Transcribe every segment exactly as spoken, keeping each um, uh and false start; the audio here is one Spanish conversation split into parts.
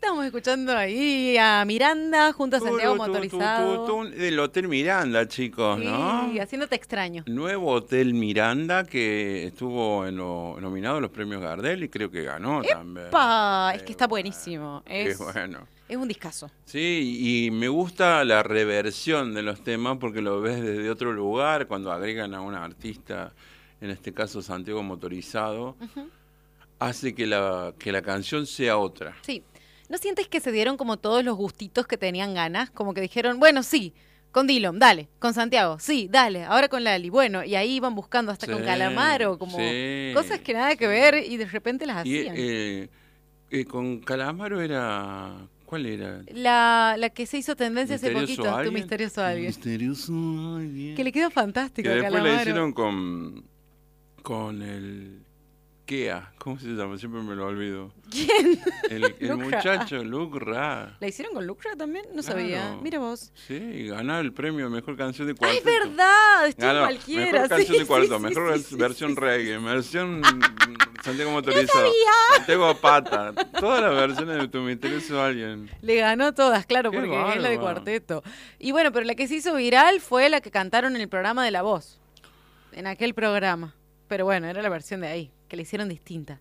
Estamos escuchando ahí a Miranda junto a Santiago Tu, tu, tu, Motorizado. tu, tu, del Hotel Miranda, chicos, Sí, ¿no? haciéndote extraño. Nuevo Hotel Miranda que estuvo en lo, nominado a los premios Gardel y creo que ganó también. ¡Epa! Es Qué que está bueno, buenísimo. qué Es, bueno. es un discazo. Sí, y me gusta la reversión de los temas porque lo ves desde otro lugar, cuando agregan a un artista, en este caso Santiago Motorizado, Uh-huh. hace que la, que la canción sea otra. Sí. ¿No sientes que se dieron como todos los gustitos que tenían ganas? Como que dijeron, bueno, sí, con Dillom, dale, con Santiago, sí, dale, ahora con Lali, bueno, y ahí iban buscando hasta Sí, con Calamaro, como sí, cosas que nada que sí. ver y de repente las Y hacían. eh, eh, con Calamaro era... ¿Cuál era? La, la que se hizo tendencia hace ¿Misterioso poquito, Tu alguien? misterioso alguien. Misterioso alguien. Que le quedó fantástico Que a después la Calamaro. hicieron con, con el Kea. ¿Cómo se llama? Siempre me lo olvido. ¿Quién? El, el Luke Ra. muchacho Luke Ra. ¿La hicieron con Lucra también? No Claro. sabía. Mira vos. Sí, ganó el premio a Mejor Canción de ¡Ay, Cuarteto. es verdad! Estuvo Ganó cualquiera. Mejor Canción sí, de Cuarteto, sí, Mejor sí, sí, versión sí, reggae, versión Santiago Motorizado, Santiago Pata. Todas las versiones de Tu misterioso alguien. Le ganó todas, claro, Qué porque es la de bárbaro. cuarteto. Y bueno, pero la que se hizo viral fue la que cantaron en el programa de La Voz. En aquel programa. Pero bueno, era la versión de ahí, que le hicieron distinta.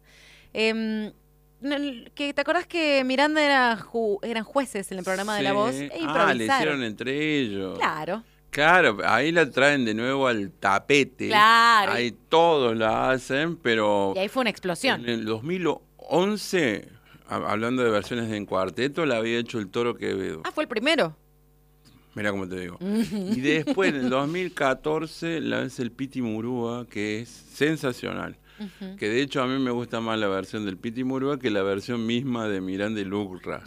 Eh, que, ¿te acordás que Miranda era ju eran jueces en el programa de La Voz? Sí. E Ah, le improvisaron. hicieron entre ellos. Claro. Claro, ahí la traen de nuevo al tapete. Claro. Ahí todos la hacen, pero Y ahí fue una explosión. en el dos mil once, a- hablando de versiones en cuarteto, la había hecho el Toro Quevedo. Ah, fue el primero. Mira cómo te digo. Y después, en el dos mil catorce, la hace el Piti Murúa, que es sensacional. Uh-huh. Que de hecho a mí me gusta más la versión del Piti Murúa que la versión misma de Miranda y Lucra.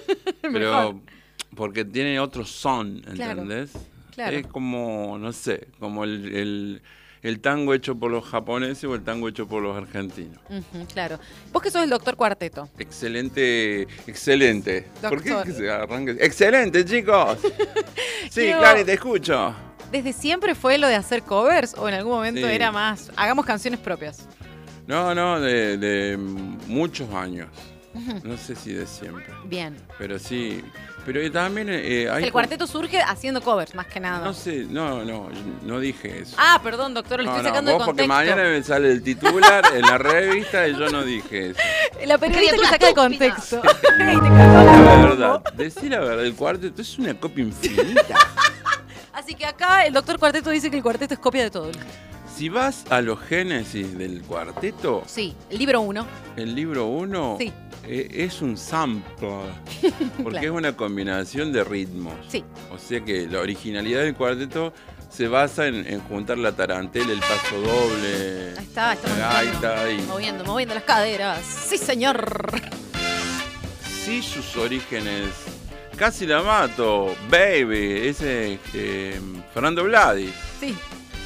Pero porque tiene otro son, ¿entendés? Claro. Es como, no sé, como el, el, el tango hecho por los japoneses o el tango hecho por los argentinos. Uh-huh, claro. Vos que sos el doctor Cuarteto. Excelente, excelente. ¿Por qué Doctor. que se arranca? ¡Excelente, chicos! Sí, Quiero- Clary, te escucho. ¿Desde siempre fue lo de hacer covers o en algún momento Sí. era más, hagamos canciones propias? No, no, de, de muchos años. No sé si de siempre. Bien. Pero sí. Pero también eh, hay... El cuarteto surge haciendo covers, más que nada. No sé, no, no, no dije eso. Ah, perdón, doctor, lo no, estoy no, sacando vos de porque contexto. mañana me sale el titular en la revista y yo no dije eso. La periodista que saca de contexto. Ay, te cagó La la verdad, bomba. decir la verdad, el cuarteto es una copia infinita. Así que acá el doctor Cuarteto dice que el cuarteto es copia de todo. Si vas a los génesis del cuarteto, Sí, el libro uno. el libro uno Sí. eh, es un sample, porque Claro. es una combinación de ritmos. Sí. O sea que la originalidad del cuarteto se basa en, en juntar la tarantela, el paso doble, Ahí está, está la gaita y... moviendo, moviendo las caderas. Sí, señor. Sí, sus orígenes... Casi la mato, baby, ese eh, Fernando Vladi. Sí.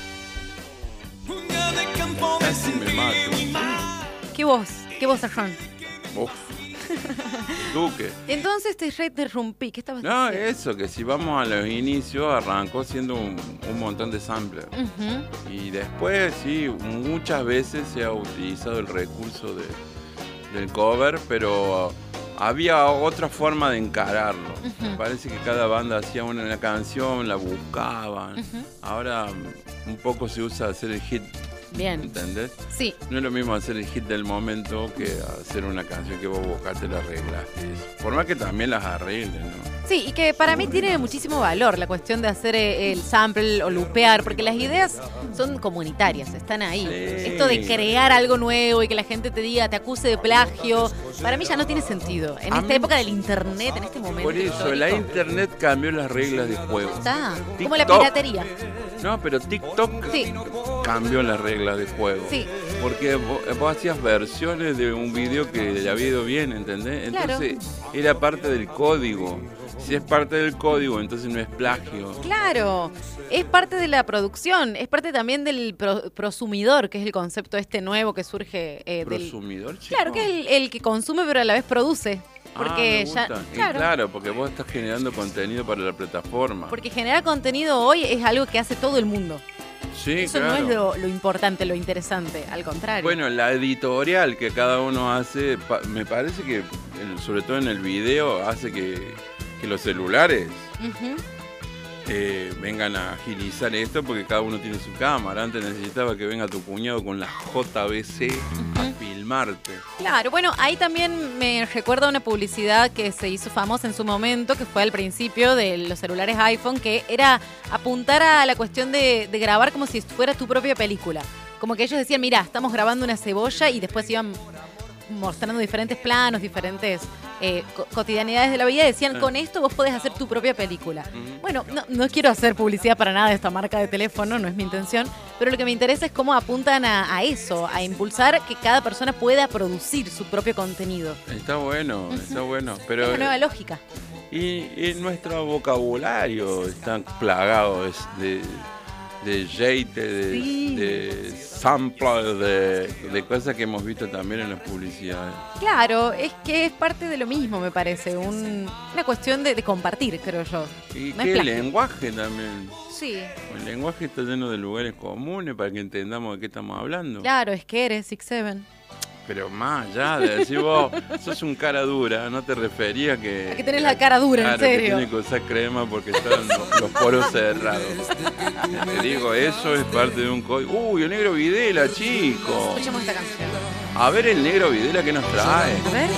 Casi me mato. ¿Qué voz? ¿Qué voz, Arjón? Uf. Duque. Entonces te reinterrumpí. ¿Qué estabas No, diciendo? eso, que si vamos a los inicios, arrancó siendo un, un montón de samplers. Ujú. Y después, sí, muchas veces se ha utilizado el recurso de, del cover, pero había otra forma de encararlo. Ujú. Me parece que cada banda hacía una, una canción, la buscaban. Ujú. Ahora un poco se usa hacer el hit, Bien. ¿entendés? Sí. No es lo mismo hacer el hit del momento que hacer una canción que vos buscaste la arreglaste. Por más que también las arreglen, ¿no? Sí, y que para mí tiene muchísimo valor la cuestión de hacer eh, el sample o lupear, porque las ideas son comunitarias, están ahí. Sí. Esto de crear algo nuevo y que la gente te diga, te acuse de plagio, para mí ya no tiene sentido. En A esta mí- época del internet, en este momento Por eso, la histórico, internet cambió las reglas de juego. está como la TikTok. piratería. No, pero TikTok Sí. cambió las reglas de juego. Sí. Porque vos, vos hacías versiones de un video que le había ido bien, ¿entendés? Claro. Entonces, era parte del código. Si es parte del código, entonces no es plagio. Claro, es parte de la producción, es parte también del pro- prosumidor, que es el concepto este nuevo que surge eh, del... ¿Prosumidor, chico? Claro, que es el, el que consume pero a la vez produce. Porque Ah, me ya, gusta. Y claro, claro, porque vos estás generando contenido para la plataforma. porque generar contenido hoy es algo que hace todo el mundo. Sí, Eso claro. no es lo, lo importante, lo interesante, al contrario. Bueno, la editorial que cada uno hace, pa- me parece que, el- sobre todo en el video, hace que, que los celulares Ujú. eh, vengan a agilizar esto porque cada uno tiene su cámara. Antes necesitaba que venga tu cuñado con la J B C a filmarte. Claro, bueno, ahí también me recuerda una publicidad que se hizo famosa en su momento, que fue al principio de los celulares iPhone, que era apuntar a la cuestión de, de grabar como si fuera tu propia película. Como que ellos decían, mira, estamos grabando una cebolla y después iban mostrando diferentes planos, diferentes eh, co- cotidianidades de la vida. Decían, Ah. con esto vos podés hacer tu propia película. Ujú. Bueno, no, no quiero hacer publicidad para nada de esta marca de teléfono, no es mi intención, pero lo que me interesa es cómo apuntan a, a eso, a impulsar que cada persona pueda producir su propio contenido. Está bueno, está bueno. Pero, es una nueva lógica. y, y nuestro vocabulario está plagado es de, de jate, de, Sí. de sample, de, de cosas que hemos visto también en las publicidades. Claro, es que es parte de lo mismo, me parece, un- una cuestión de, de compartir, creo yo. Y No es que el plagio. lenguaje también. Sí, El lenguaje está lleno de lugares comunes para que entendamos de qué estamos hablando. claro, es que eres Six Seven. Pero más allá de decir vos, sos un cara dura, no te refería que... A que tenés la cara dura, en claro, serio. que tiene que usar crema porque están los, los poros cerrados. Te digo, eso es parte de un código. Uy, el negro Videla, chico. Escuchemos esta canción. A ver el negro Videla que nos trae. A ver.